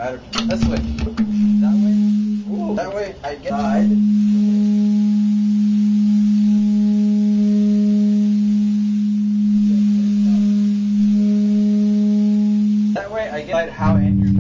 matter. Let's switch. That way? Ooh. That way I get side. That way I get how Andrew